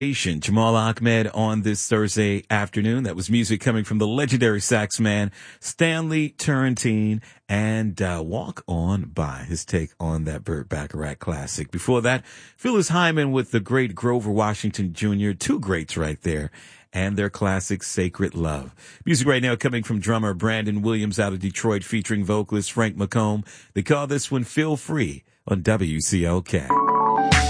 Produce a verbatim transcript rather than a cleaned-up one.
Jamal Ahmed on this Thursday afternoon. That was music coming from the legendary sax man Stanley Turrentine and uh, Walk On By, his take on that Burt Bacharach classic. Before that, Phyllis Hyman with the great Grover Washington Junior Two greats right there, and their classic Sacred Love. Music right now coming from drummer Brandon Williams out of Detroit featuring vocalist Frank McComb. They call this one Feel Free on W C L K.